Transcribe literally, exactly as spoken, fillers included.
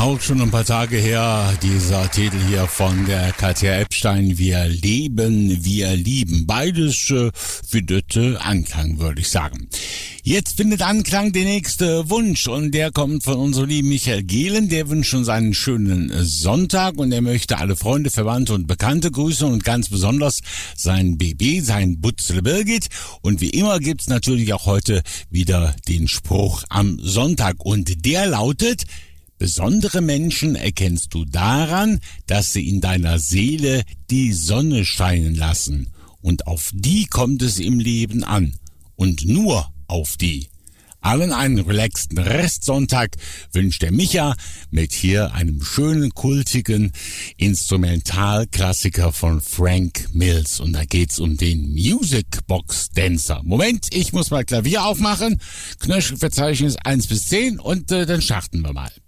Auch schon ein paar Tage her, dieser Titel hier von der Katja Epstein, Wir leben, wir lieben. Beides äh, findet äh, Anklang, würde ich sagen. Jetzt findet Anklang der nächste Wunsch und der kommt von unserem lieben Michael Gehlen. Der wünscht uns einen schönen Sonntag und er möchte alle Freunde, Verwandte und Bekannte grüßen und ganz besonders sein Baby, sein Butzel Birgit. Und wie immer gibt's natürlich auch heute wieder den Spruch am Sonntag und der lautet: Besondere Menschen erkennst du daran, dass sie in deiner Seele die Sonne scheinen lassen. Und auf die kommt es im Leben an. Und nur auf die. Allen einen relaxten Restsonntag wünscht der Micha mit hier einem schönen, kultigen Instrumentalklassiker von Frank Mills. Und da geht's um den Music Box Dancer. Moment, ich muss mal Klavier aufmachen. Knöchelverzeichnis eins bis zehn und äh, dann starten wir mal.